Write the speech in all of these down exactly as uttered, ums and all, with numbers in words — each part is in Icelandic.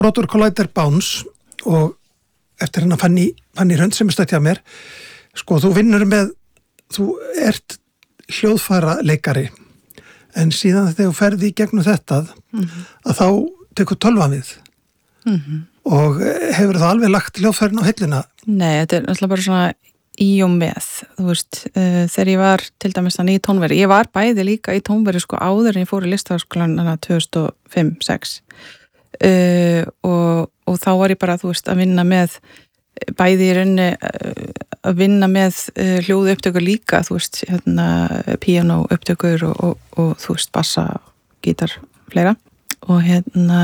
Brotur Collider Bounce og eftir hennar Fanny, Fanny Rönd sem er stödd hjá mér, sko þú vinnur með, þú ert hljóðfæra leikari en síðan þegar þú ferði í gegnum þetta mm-hmm. að þá tekur tölvan við mm-hmm. og hefur það alveg lagt hljóðfærin á hilluna? Nei, þetta er náttúrulega bara svona í og með, þú veist, uh, þegar ég var til dæmis þannig í tónveri, ég var bæði líka í tónveri sko áður en ég fór í Listaháskólann tvö þúsund og fimm til sex uh, og, og þá var ég bara, þú veist, að vinna með bæði í rauninni uh, að vinna með uh, hljóðu upptökur líka, þú veist, hérna píanó upptökur og, og, og þú veist, bassa, gítar, fleira og hérna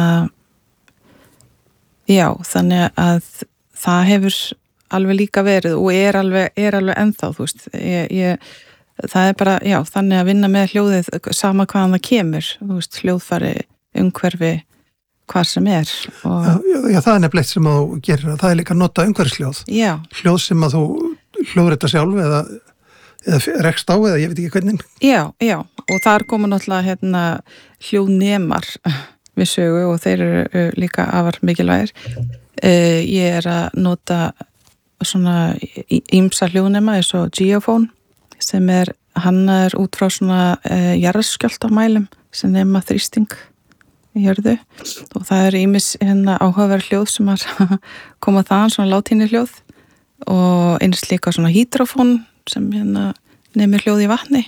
já, þannig að það hefur alveg líka verið og er alveg, er alveg ennþá, þú veist, ég, ég, það er bara, já, þannig að vinna með hljóðið sama hvaðan það kemur, þú veist, hljóðfæri, umhverfi, hvað sem er. Og... Já, já, það er nefnilegt sem að þú gerir, það er líka að nota umhverfisljóð. Já. Hljóð sem að þú hljóður þetta sjálf eða, eða rekst á eða ég veit ekki hvernig. Já, já, og þar koma náttúrulega hérna hljóðnemar við sögu og þeir eru líka afar mikilvægir. Uh, ég er að nota svona ýmsa hljóðnema eins og Geophone sem er, hann er út frá svona uh, jarðskjálftamælum sem nema þrýsting í jörðu og það er ýmis hérna áhugaverð hljóð sem er koma þaðan, svona látíni hljóð og eins líka svona hydrofón sem hérna nemur hljóð í vatni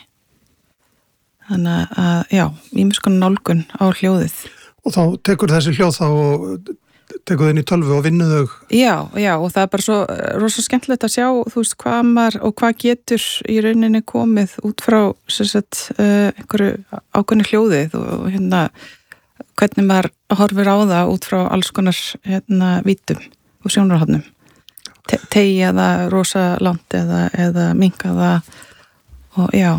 þannig að, já, ýmis konar nálgun á hljóðið. Og þá tekur þessi hljóð þá og tekur þau inn í tölvu og vinnu þau? Já, já, og það er bara svo rosa skemmtilegt að sjá, þú veist, hvað maður og hvað getur í rauninni komið út frá, sem sagt, uh, einhverju ákveðnu hljóðið og, og hérna, hvernig maður horfir á það út frá alls konar, hérna, vítum og sjónarhornum. Te- tegja það rosa langt eða, eða minka það og já,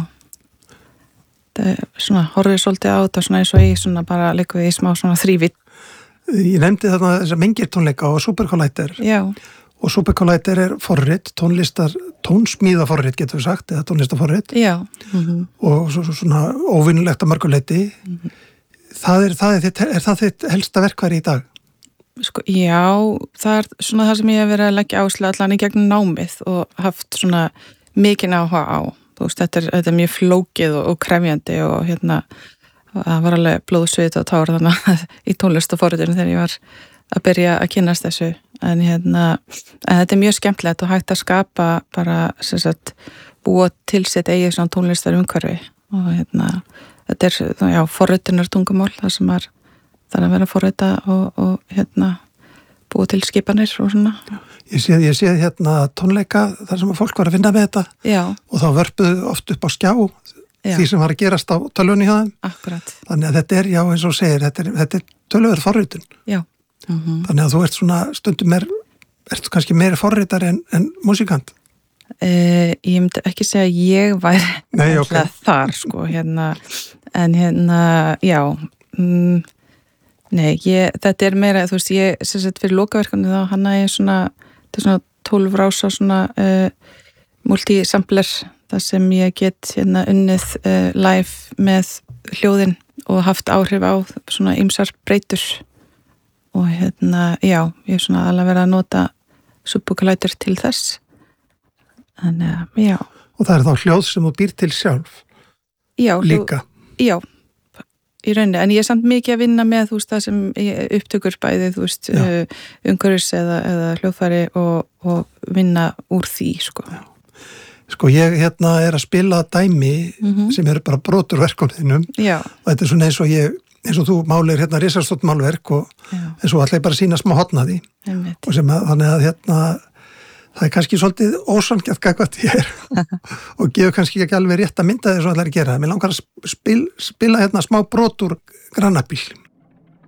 það er svona, horfir svolítið á þetta svona eins og í svona bara líka við í smá svona þrývitt. Ég nefndi þarna þessar mengirtónleika á Super Collider. Já. Og Super Collider er forrit, tónlistar, tónsmíðaforrit getur við sagt, eða tónlistarforrit. Já. Mm-hmm. Og svo, svo svona óvinnulegt að mörguleiti. Mm-hmm. Það er, það er, þitt, er það þitt helsta verkværi í dag? Sko, já, það er svona það sem ég hef verið að leggja áherslu allan í gegnum námið og haft svona mikinn áhuga á. Þú veist, þetta er, þetta er mjög flókið og, og krefjandi og hérna það var alveg blóðsvit og tár þannig að í tónlistaforritinu þegar ég var að byrja að kynnast þessu en hérna, en þetta er mjög skemmtilegt og hægt að skapa bara sem sagt, búa til sitt eigið svona tónlistar umhverfi og hérna, þetta er, já, forritunar tungumál þar sem maður þarf að vera að forrita og, og hérna búa til skipanir og svona. Ég sé, ég sé hérna tónleika þar sem að fólk var að vinna með þetta já. Og þá vörpuðu oft upp á skjá Já. Því sem var að gerast á tölvunni hjá þeim. Akkurat. Þannig að þetta er, já, eins og segir, þetta er, þetta er tölvöður forritun. Já. Mm-hmm. Þannig að þú ert svona stundum er, ert kannski meiri forritar en, en músikant. Uh, ég myndi ekki segja að ég væri Nei, okay. þar, sko, hérna, en hérna, já, mm, nei, ég, þetta er meira, þú veist, ég, sem sagt, fyrir lokaverkunni þá hanna ég svona, þetta er svona tólf rása svona uh, multisampler, það sem ég get hérna unnið uh, live með hljóðin og haft áhrif á svona ýmsar breytur og hérna, já, ég er svona alveg verið að nota Super Collider til þess þannig að, já. Og það er þá hljóð sem þú býr til sjálf? Já. Líka? Já, í rauninni, en ég er samt mikið að vinna með, þú veist, það sem upptökur bæði, þú veist, uh, umhverfis eða, eða hljóðfæri og, og vinna úr því, sko. Já. Sko ég hérna er að spila dæmi mm-hmm. sem eru bara brotur verkefniðinum og þetta er svona eins og ég, eins og þú málir hérna risastótt málverk og Já. Eins og allir bara sína smá hotnaði og sem að þannig að hérna það er kannski svolítið ósanngjarnt gagnvart ég er og gefur kannski ekki alveg rétt að mynda þess að allir gera. Mér langar að spil, spila hérna smá brotur grannabíl.